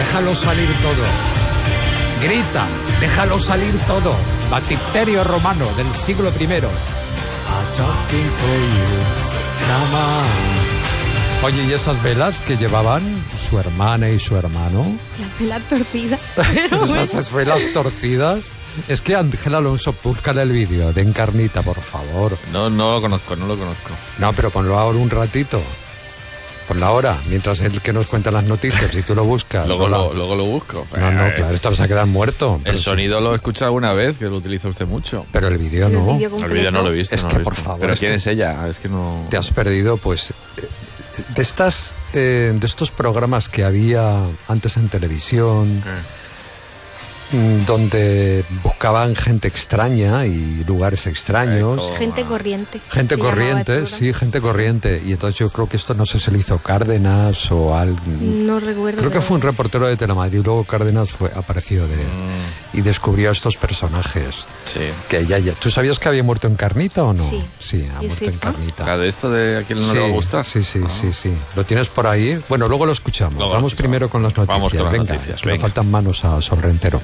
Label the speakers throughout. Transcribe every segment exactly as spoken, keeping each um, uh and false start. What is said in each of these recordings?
Speaker 1: déjalo salir todo. Grita, déjalo salir todo. Baptisterio romano del siglo primero. I'm talking for you, come on. Oye, ¿y esas velas que llevaban su hermana y su hermano?
Speaker 2: Las velas torcidas.
Speaker 1: Esas velas torcidas. Es que Ángel Alonso, búscale el vídeo de Encarnita, por favor.
Speaker 3: No, no lo conozco, no lo conozco.
Speaker 1: No, pero ponlo ahora un ratito. Ponlo ahora, mientras él que nos cuenta las noticias y tú lo buscas.
Speaker 3: luego,
Speaker 1: hola.
Speaker 3: lo, luego lo busco.
Speaker 1: No, no, claro, esto vas a quedar muerto.
Speaker 3: El sonido sí. Lo he escuchado alguna vez, que lo utiliza usted mucho.
Speaker 1: Pero el vídeo no.
Speaker 2: El vídeo
Speaker 3: el vídeo no lo he visto.
Speaker 1: Es
Speaker 3: no
Speaker 1: que,
Speaker 3: lo he
Speaker 1: por
Speaker 3: visto.
Speaker 1: favor.
Speaker 3: ¿Pero
Speaker 1: es
Speaker 3: quién
Speaker 1: que
Speaker 3: es ella? Es que no...
Speaker 1: Te has perdido, pues, de estas, eh, de estos programas que había antes en televisión... ¿Qué? Donde buscaban gente extraña y lugares extraños.
Speaker 2: Gente corriente.
Speaker 1: Gente corriente, sí, gente corriente. Y entonces yo creo que esto no sé si se le hizo Cárdenas o alguien.
Speaker 2: No recuerdo.
Speaker 1: Creo que fue un reportero de Telemadrid. Luego Cárdenas fue apareció de mm. y descubrió a estos personajes.
Speaker 3: Sí.
Speaker 1: Que ya, ya. ¿Tú sabías que había muerto Encarnita o no?
Speaker 2: Sí.
Speaker 1: Sí, ha muerto Encarnita.
Speaker 3: Claro, de esto de a quién no
Speaker 1: sí,
Speaker 3: le va a gustar.
Speaker 1: Sí, sí,
Speaker 3: ah.
Speaker 1: sí, sí. ¿Lo tienes por ahí? Bueno, luego lo escuchamos. Luego Vamos lo escuchamos. primero con las noticias.
Speaker 3: Vamos con las
Speaker 1: venga,
Speaker 3: noticias.
Speaker 1: Que le faltan manos a Sol Rentero.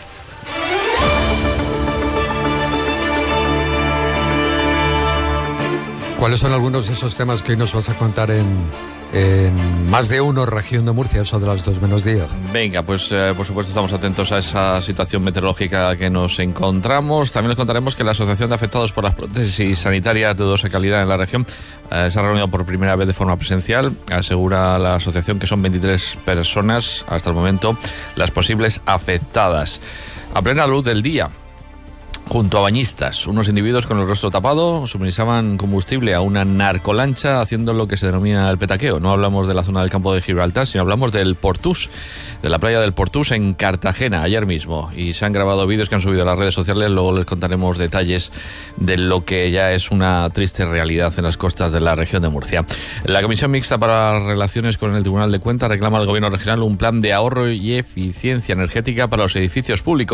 Speaker 1: ¿Cuáles son algunos de esos temas que hoy nos vas a contar en, en Más de Uno, región de Murcia, eso de las dos menos diez?
Speaker 3: Venga, pues eh, por supuesto estamos atentos a esa situación meteorológica que nos encontramos. También les contaremos que la Asociación de Afectados por las Prótesis Sanitarias de Dudosa Calidad en la región eh, se ha reunido por primera vez de forma presencial. Asegura la asociación que son veintitrés personas hasta el momento las posibles afectadas. A plena luz del día, junto a bañistas, unos individuos con el rostro tapado suministraban combustible a una narcolancha haciendo lo que se denomina el petaqueo. No hablamos de la zona del campo de Gibraltar, sino hablamos del Portús, de la playa del Portús en Cartagena, ayer mismo. Y se han grabado vídeos que han subido a las redes sociales, luego les contaremos detalles de lo que ya es una triste realidad en las costas de la región de Murcia. La Comisión Mixta para Relaciones con el Tribunal de Cuentas reclama al Gobierno regional un plan de ahorro y eficiencia energética para los edificios públicos.